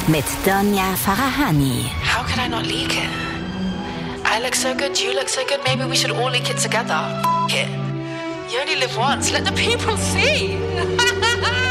mit Donia Farahani. How could I not leak it? I look so good, you look so good, maybe we should all leak it together. F*** it. You only live once, let the people see.